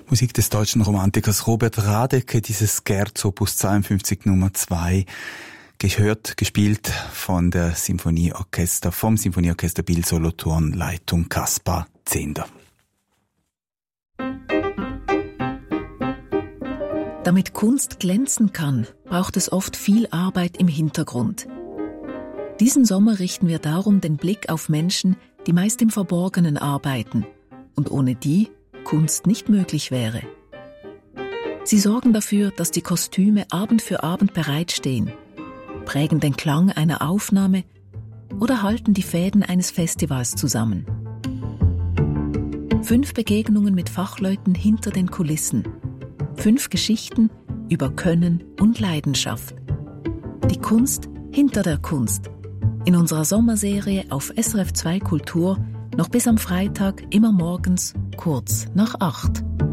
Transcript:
Musik des deutschen Romantikers Robert Radeke, dieses Scherzo Opus 52 Nummer 2, gehört, gespielt vom Sinfonieorchester Biel Solothurn, Leitung Kaspar Zehnder. Damit Kunst glänzen kann, braucht es oft viel Arbeit im Hintergrund. Diesen Sommer richten wir darum den Blick auf Menschen, die meist im Verborgenen arbeiten und ohne die Kunst nicht möglich wäre. Sie sorgen dafür, dass die Kostüme Abend für Abend bereitstehen, prägen den Klang einer Aufnahme oder halten die Fäden eines Festivals zusammen. 5 Begegnungen mit Fachleuten hinter den Kulissen. 5 Geschichten über Können und Leidenschaft. Die Kunst hinter der Kunst. In unserer Sommerserie auf SRF 2 Kultur noch bis am Freitag immer morgens kurz nach 8.